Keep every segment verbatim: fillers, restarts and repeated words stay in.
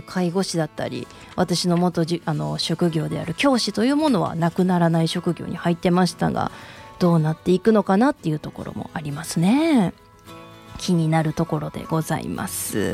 介護士だったり、私の元じあの職業である教師というものはなくならない職業に入ってましたが、どうなっていくのかなっていうところもありますね。気になるところでございます。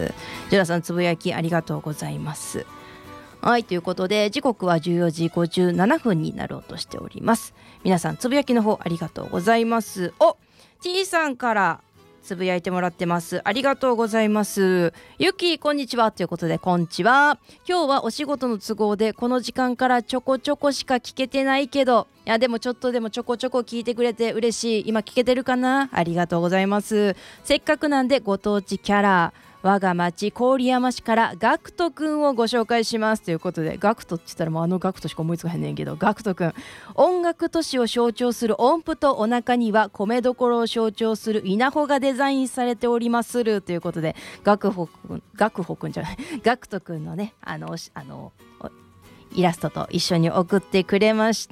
ジュラさん、つぶやきありがとうございます。はい、ということで時刻はじゅうよじごじゅうななふんになろうとしております。皆さんつぶやきの方ありがとうございます。お、T さんからつぶやいてもらってます。ありがとうございます。ゆき、こんにちはということで、こんにちは。今日はお仕事の都合でこの時間からちょこちょこしか聞けてないけど、いやでもちょっとでもちょこちょこ聞いてくれて嬉しい。今聞けてるかな。ありがとうございます。せっかくなんでご当地キャラ、我が町郡山市からガクトくんをご紹介しますということで、ガクトって言ったらもうあのガクトしか思いつかへんねんけど、ガクトくん、音楽都市を象徴する音符とお腹には米どころを象徴する稲穂がデザインされておりまするということで、ガクホくん、ガクホくんじゃないガクトくんのね、あのあのイラストと一緒に送ってくれました。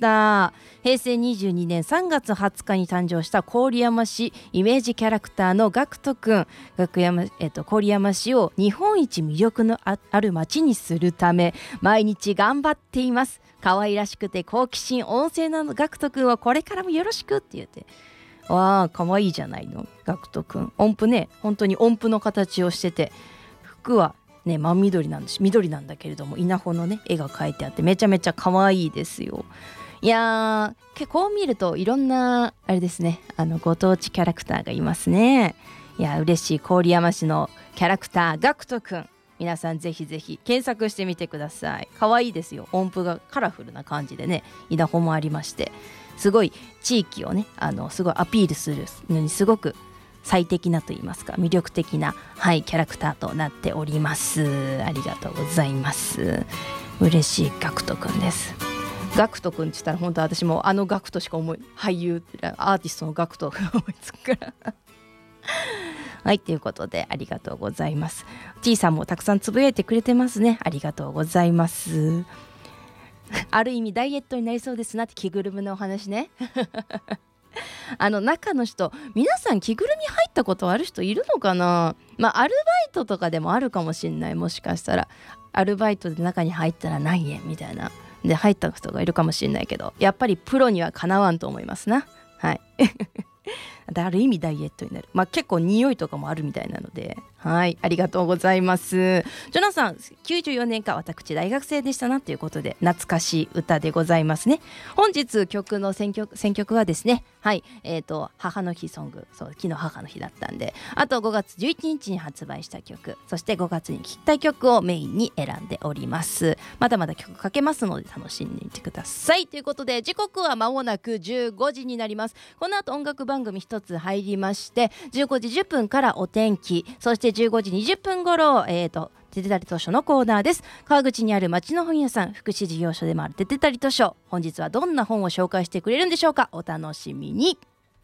へいせいにじゅうにねんさんがつはつかに誕生した郡山市イメージキャラクターのガクトくん、学山、えっと、郡山市を日本一魅力の あ, ある町にするため毎日頑張っています。可愛らしくて好奇心旺盛なのガクトくんはこれからもよろしくって言って、わあ可愛いじゃないのガクトくん。音符ね、本当に音符の形をしてて、服はね、真緑なんです。緑なんだけれども稲穂のね絵が描いてあってめちゃめちゃ可愛いですよ。いやー、結構見るといろんなあれですね、あのご当地キャラクターがいますね。いや嬉しい。郡山市のキャラクターガクトくん、皆さんぜひぜひ検索してみてください。可愛いですよ。音符がカラフルな感じでね、稲穂もありまして、すごい地域をね、あのすごいアピールするのにすごく最適なと言いますか、魅力的な、はい、キャラクターとなっております。ありがとうございます。嬉しいガクトくんです。ガクトくんって言ったら本当私もあのガクトしか思い、俳優アーティストのガクトが思いつくからはい、ということでありがとうございます。 T さんもたくさんつぶやいてくれてますね。ありがとうございますある意味ダイエットになりそうですなって着ぐるみのお話ねあの中の人、皆さん着ぐるみ入ったことある人いるのかな。まあアルバイトとかでもあるかもしんない。もしかしたらアルバイトで中に入ったら何円みたいなで入った人がいるかもしんないけど、やっぱりプロにはかなわんと思いますな。はいある意味ダイエットになる。まあ結構匂いとかもあるみたいなので、はい、ありがとうございます。ジョナさん、きゅうじゅうよねんか私大学生でしたなということで懐かしい歌でございますね。本日曲の選曲、選曲はですね、はい、えーと母の日ソング、そう昨日母の日だったんで、あとごがつじゅういちにちに発売した曲、そしてごがつに聴きたい曲をメインに選んでおります。まだまだ曲かけますので楽しんでみてください。ということで時刻は間もなくじゅうごじになります。この後音楽番組一つ入りまして、じゅうごじじゅっぷんからお天気、そしてじゅうごじにじゅっぷん頃、えーとててたり図書のコーナーです。川口にある町の本屋さん、福祉事業所でもあるててたり図書、本日はどんな本を紹介してくれるんでしょうか。お楽しみに。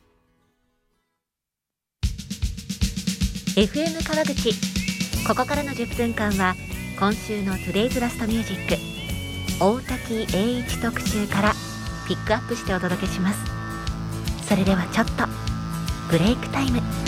エフエム 川口、ここからのじゅっぷんかんは今週のトゥデイズラストミュージック、大滝栄一特集からピックアップしてお届けします。それではちょっとブレイクタイム。